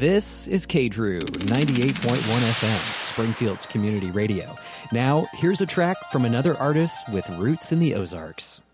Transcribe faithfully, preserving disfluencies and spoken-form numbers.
This is K Drew, ninety-eight point one F M, Springfield's community radio. Now, here's a track from another artist with roots in the Ozarks.